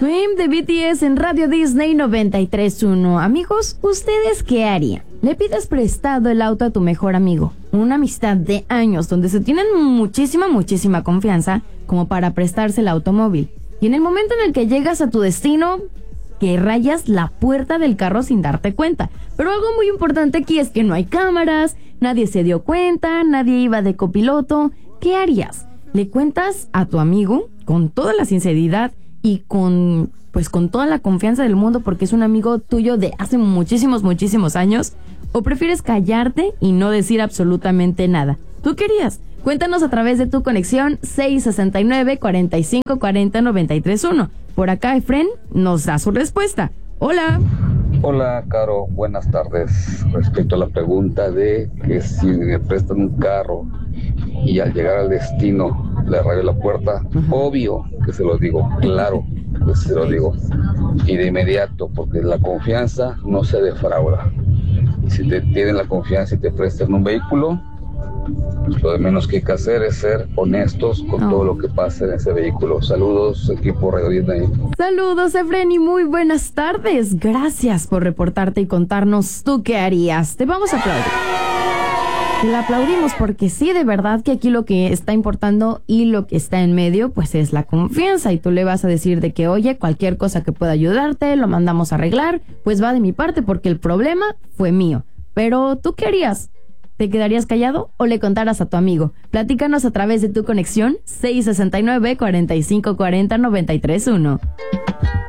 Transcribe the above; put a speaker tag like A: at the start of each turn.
A: Swim de BTS en Radio Disney 93.1. Amigos, ¿ustedes qué harían? Le pides prestado el auto a tu mejor amigo. Una amistad de años donde se tienen muchísima confianza como para prestarse el automóvil. Y en el momento en el que llegas a tu destino, que rayas la puerta del carro sin darte cuenta. Pero algo muy importante aquí es que no hay cámaras, nadie se dio cuenta, nadie iba de copiloto. ¿Qué harías? ¿Le cuentas a tu amigo con toda la sinceridad y con toda la confianza del mundo porque es un amigo tuyo de hace muchísimos años? ¿O prefieres callarte y no decir absolutamente nada? ¿Tú querías? Cuéntanos a través de tu conexión 669-4540-931. Por acá Efren nos da su respuesta. Hola.
B: Hola, Caro, buenas tardes. Respecto a la pregunta de que si me prestan un carro y al llegar al destino le rayo la puerta, obvio que se lo digo, claro que se lo digo. Y de inmediato, porque la confianza no se defrauda. Y si te tienen la confianza y te prestan un vehículo, pues lo de menos que hay que hacer es ser honestos con todo lo que pasa en ese vehículo. Saludos, equipo Radio Disney.
A: Saludos, Efren, y muy buenas tardes. Gracias por reportarte y contarnos tú qué harías. Te vamos a aplaudir. Te la aplaudimos porque sí, de verdad que aquí lo que está importando y lo que está en medio, pues es la confianza. Y tú le vas a decir de que, oye, cualquier cosa que pueda ayudarte, lo mandamos a arreglar, pues va de mi parte porque el problema fue mío. Pero, ¿tú qué harías? ¿Te quedarías callado o le contaras a tu amigo? Platícanos a través de tu conexión 669-4540-931.